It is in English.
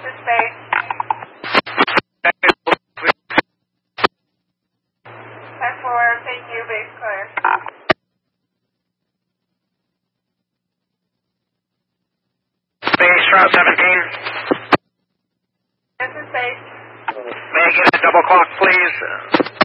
is Space. 10-4, thank you, base clear. Space, route 17. This is Space. May I get a double clock, please?